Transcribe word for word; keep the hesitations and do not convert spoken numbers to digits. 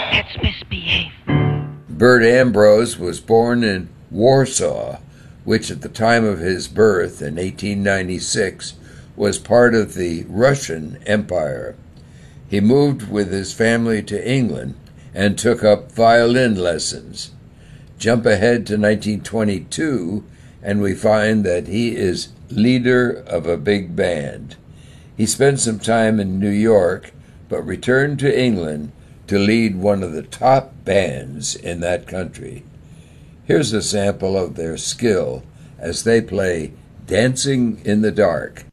Let's misbehave. Bert Ambrose was born in Warsaw, which at the time of his birth in eighteen ninety-six was part of the Russian Empire. He moved with his family to England and took up violin lessons. Jump ahead to nineteen twenty-two, and we find that he is leader of a big band. He spent some time in New York, but returned to England to lead one of the top bands in that country. Here's a sample of their skill as they play Dancing in the Dark.